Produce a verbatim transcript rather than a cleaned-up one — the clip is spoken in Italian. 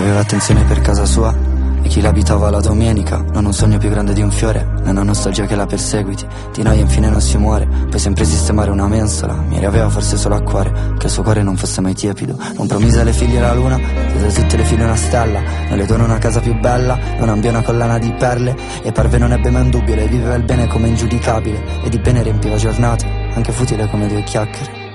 aveva attenzione per casa sua e chi l'abitava la domenica. Non un sogno più grande di un fiore, né una nostalgia che la perseguiti. Di noia infine non si muore, puoi sempre sistemare una mensola. Mi riaveva forse solo a cuore che il suo cuore non fosse mai tiepido. Non promise alle figlie la luna, diede a tutte le figlie una stella. Non le dono una casa più bella, non ambì una collana di perle. E parve non ebbe mai un dubbio, lei viveva il bene come ingiudicabile. E di bene riempiva giornate, anche futile come due chiacchiere.